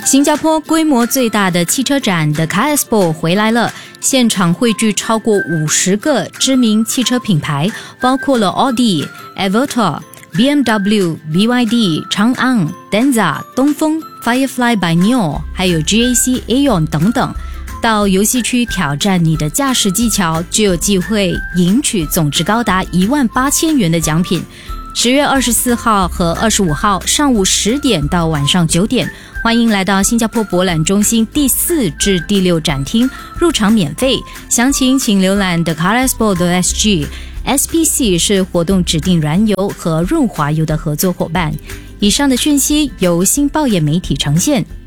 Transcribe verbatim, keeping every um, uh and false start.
新加坡规模最大的汽车展 The Car Expo 回来了，现场汇聚超过五十个知名汽车品牌，包括了 Audi、Avatr、B M W、B Y D、长安、Denza、东风、Firefly by Neo， 还有 G A C Aeon 等等。到游戏区挑战你的驾驶技巧，就有机会赢取总值高达一万八千元的奖品。十月二十四号和二十五号上午十点到晚上九点，欢迎来到新加坡博览中心第四至第六展厅，入场免费。详情请浏览 the car expo dot s g。 S P C 是活动指定燃油和润滑油的合作伙伴。以上的讯息由新报业媒体呈现。